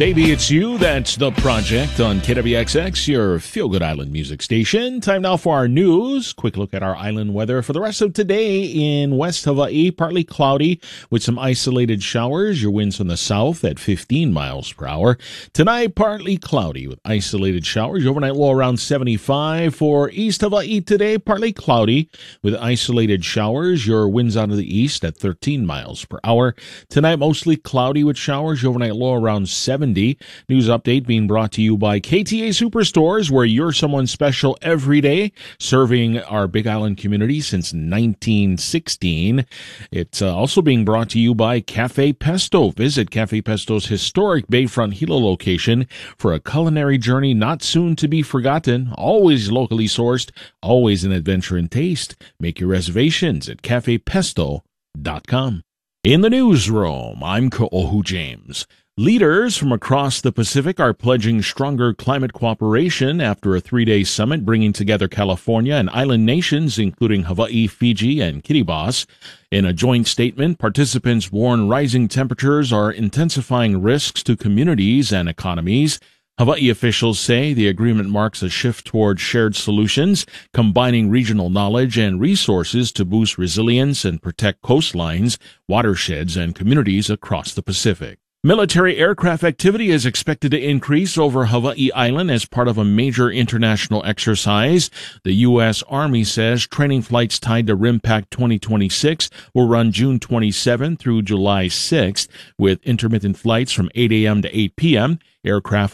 Baby, It's You, that's The Project on KWXX, your feel-good island music station. Time now for our news. Quick look at our island weather for the rest of today. In West Hawaii, partly cloudy with some isolated showers. Your winds from the south at 15 miles per hour. Tonight, partly cloudy with isolated showers. Your overnight low around 75. For East Hawaii today, partly cloudy with isolated showers. Your winds out of the east at 13 miles per hour. Tonight, mostly cloudy with showers. Your overnight low around 70. News update being brought to you by KTA Superstores, where you're someone special every day, serving our Big Island community since 1916. It's also being brought to you by Cafe Pesto. Visit Cafe Pesto's historic Bayfront Hilo location for a culinary journey not soon to be forgotten. Always locally sourced, always an adventure in taste. Make your reservations at cafepesto.com. In the newsroom, I'm Ka'ohu James. Leaders from across the Pacific are pledging stronger climate cooperation after a 3-day summit bringing together California and island nations, including Hawaii, Fiji, and Kiribati. In a joint statement, participants warn rising temperatures are intensifying risks to communities and economies. Hawaii officials say the agreement marks a shift toward shared solutions, combining regional knowledge and resources to boost resilience and protect coastlines, watersheds, and communities across the Pacific. Military aircraft activity is expected to increase over Hawaii Island as part of a major international exercise. The U.S. Army says training flights tied to RIMPAC 2026 will run June 27 through July 6, with intermittent flights from 8 a.m. to 8 p.m. Aircraft